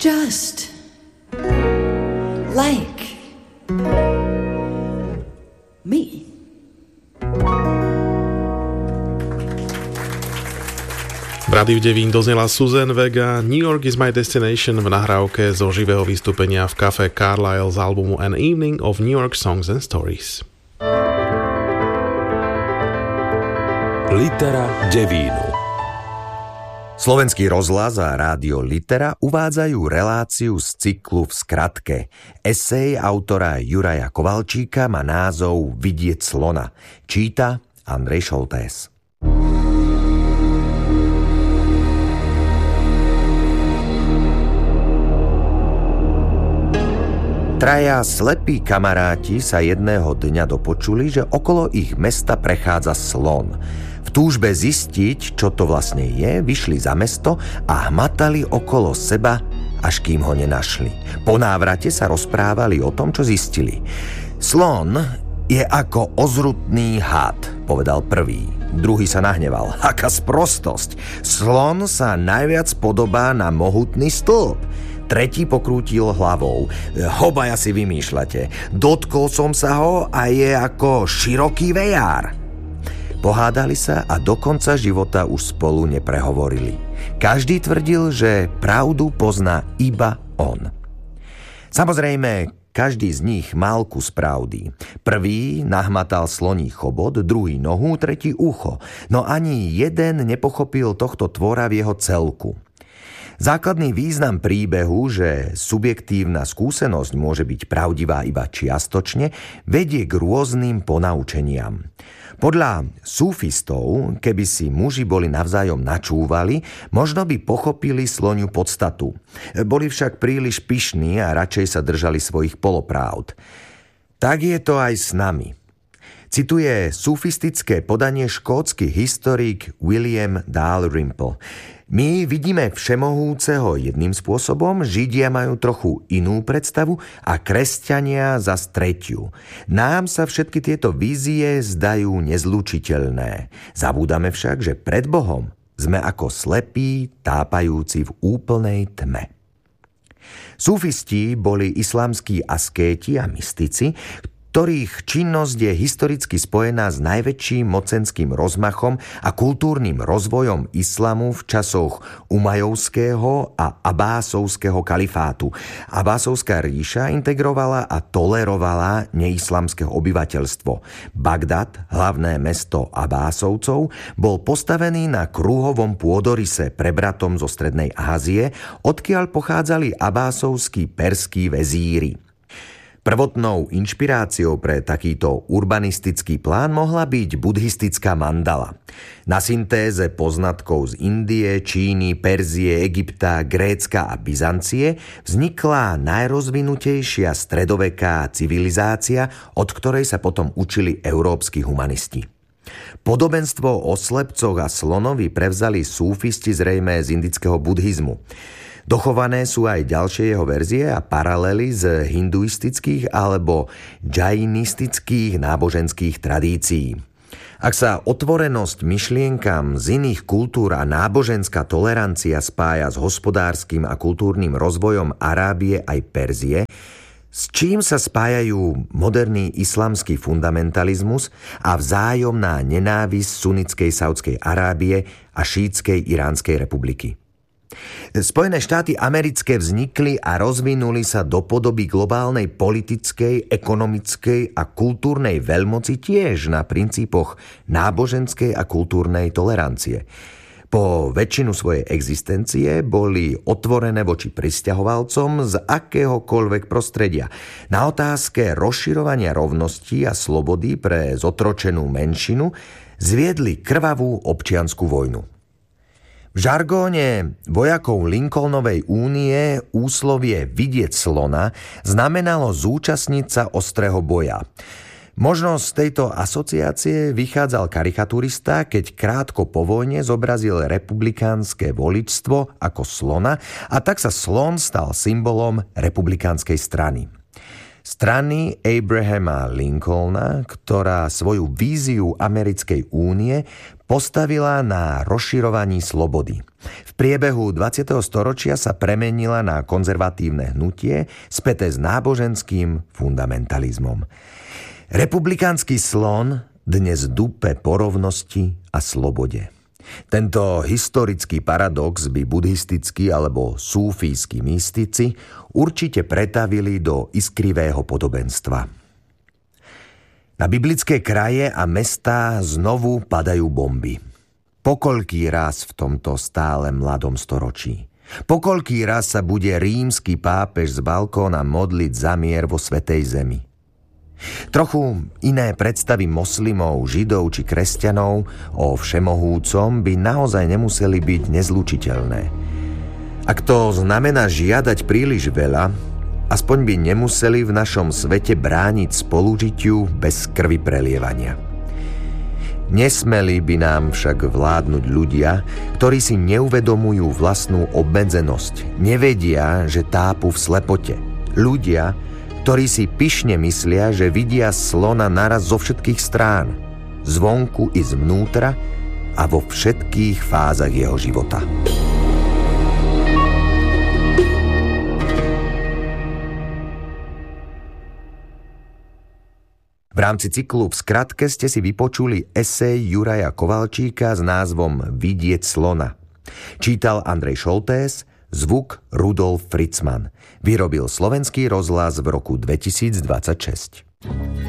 Just like me. V Rádiu Devín doznela Suzanne Vega New York is my destination v nahrávke zo živého vystúpenia v kafe Carlyle z albumu An Evening of New York Songs and Stories. Litera Devínu. Slovenský rozhlas a rádio Litera uvádzajú reláciu z cyklu v skratke. Esej autora Juraja Kovalčíka má názov Vidieť slona. Číta Andrej Šoltés. Traja slepí kamaráti sa jedného dňa dopočuli, že okolo ich mesta prechádza slon. V túžbe zistiť, čo to vlastne je, vyšli za mesto a hmatali okolo seba, až kým ho nenašli. Po návrate sa rozprávali o tom, čo zistili. Slon je ako ozrutný had, povedal prvý. Druhý sa nahneval. Aká sprostosť! Slon sa najviac podobá na mohutný stĺp. Tretí pokrútil hlavou. Obaja si vymýšľate. Dotkol som sa ho a je ako široký vejár. Pohádali sa a do konca života už spolu neprehovorili. Každý tvrdil, že pravdu pozná iba on. Samozrejme, každý z nich mal kus pravdy. Prvý nahmatal sloní chobot, druhý nohu, tretí ucho. No ani jeden nepochopil tohto tvora v jeho celku. Základný význam príbehu, že subjektívna skúsenosť môže byť pravdivá iba čiastočne, vedie k rôznym ponaučeniam. Podľa súfistov, keby si muži boli navzájom načúvali, možno by pochopili sloniu podstatu. Boli však príliš pyšní a radšej sa držali svojich polopravd. Tak je to aj s nami. Cituje sufistické podanie škótsky historik William Dalrymple. My vidíme všemohúceho jedným spôsobom, Židia majú trochu inú predstavu a kresťania zas tretiu. Nám sa všetky tieto vízie zdajú nezlučiteľné. Zabúdame však, že pred Bohom sme ako slepí, tápajúci v úplnej tme. Súfisti boli islamskí askéti a mystici, ktorých činnosť je historicky spojená s najväčším mocenským rozmachom a kultúrnym rozvojom islamu v časoch Umajovského a Abásovského kalifátu. Abásovská ríša integrovala a tolerovala neislamské obyvateľstvo. Bagdad, hlavné mesto Abásovcov, bol postavený na krúhovom pôdoryse prebratom zo Strednej Ázie, odkiaľ pochádzali abásovskí perskí vezíri. Prvotnou inšpiráciou pre takýto urbanistický plán mohla byť buddhistická mandala. Na syntéze poznatkov z Indie, Číny, Perzie, Egypta, Grécka a Byzancie vznikla najrozvinutejšia stredoveká civilizácia, od ktorej sa potom učili európski humanisti. Podobenstvo o slepcoch a slonovi prevzali súfisti zrejme z indického buddhizmu. Dochované sú aj ďalšie jeho verzie a paralely z hinduistických alebo džainistických náboženských tradícií. Ak sa otvorenosť myšlienkam z iných kultúr a náboženská tolerancia spája s hospodárskym a kultúrnym rozvojom Arábie aj Perzie, s čím sa spájajú moderný islamský fundamentalizmus a vzájomná nenávisť sunnickej Saudskej Arábie a šítskej Iránskej republiky. Spojené štáty americké vznikli a rozvinuli sa do podoby globálnej politickej, ekonomickej a kultúrnej veľmoci tiež na princípoch náboženskej a kultúrnej tolerancie. Po väčšinu svojej existencie boli otvorené voči prisťahovalcom z akéhokoľvek prostredia. Na otázke rozširovania rovnosti a slobody pre zotročenú menšinu zviedli krvavú občiansku vojnu. V žargóne vojakov Lincolnovej únie úslovie vidieť slona znamenalo zúčastniť sa ostrého boja. Možno z tejto asociácie vychádzal karikaturista, keď krátko po vojne zobrazil republikánske voličstvo ako slona a tak sa slon stal symbolom republikánskej strany. Strany Abrahama Lincolna, ktorá svoju víziu Americkej únie postavila na rozširovaní slobody. V priebehu 20. storočia sa premenila na konzervatívne hnutie späté s náboženským fundamentalizmom. Republikánsky slon dnes dupe po rovnosti a slobode. Tento historický paradox by buddhistickí alebo súfijskí mystici určite pretavili do iskrivého podobenstva. Na biblické kraje a mestá znovu padajú bomby. Pokoľký raz v tomto stále mladom storočí. Pokoľký raz sa bude rímsky pápež z balkóna modliť za mier vo Svätej Zemi. Trochu iné predstavy moslimov, židov či kresťanov o všemohúcom by naozaj nemuseli byť nezlučiteľné. Ak to znamená žiadať príliš veľa, aspoň by nemuseli v našom svete brániť spolužitiu bez krvi prelievania. Nesmeli by nám však vládnuť ľudia, ktorí si neuvedomujú vlastnú obmedzenosť, nevedia, že tápu v slepote. Ľudia, ktorí si pyšne myslia, že vidia slona naraz zo všetkých strán, zvonku i zvnútra a vo všetkých fázach jeho života. V rámci cyklu V skratke ste si vypočuli esej Juraja Kovalčíka s názvom Vidieť slona. Čítal Andrej Šoltés, zvuk Rudolf Fritzman. Vyrobil Slovenský rozhlas v roku 2026.